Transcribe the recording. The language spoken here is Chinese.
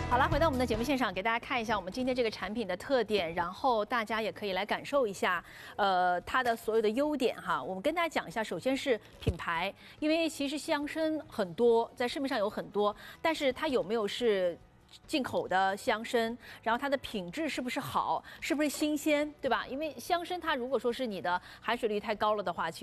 好了，回到我们的节目现场，给大家看一下我们今天这个产品的特点，然后大家也可以来感受一下，它的所有的优点哈。我们跟大家讲一下，首先是品牌，因为其实香参很多，在市面上有很多，但是它有没有是进口的香参，然后它的品质是不是好，是不是新鲜，对吧？因为香参它如果说是你的含水率太高了的话，其实